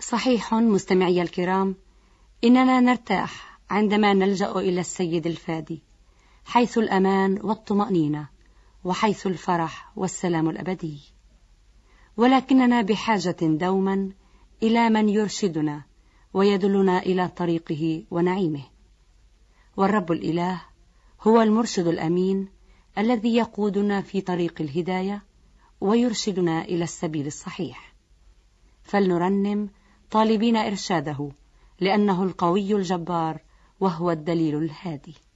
صحيح مستمعي الكرام، إننا نرتاح عندما نلجأ إلى السيد الفادي، حيث الأمان والطمأنينة، وحيث الفرح والسلام الأبدي. ولكننا بحاجة دوما إلى من يرشدنا ويدلنا إلى طريقه ونعيمه. والرب الإله هو المرشد الأمين الذي يقودنا في طريق الهداية ويرشدنا إلى السبيل الصحيح. فلنرنم طالبين إرشاده، لأنه القوي الجبار وهو الدليل الهادي.